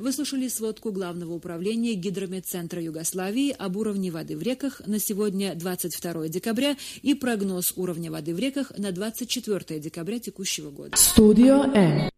выслушали сводку Главного управления Гидрометцентра Югославии об уровне воды в реках на сегодня, 22 декабря, и прогноз уровня воды в реках на 24 декабря текущего года. Студио М.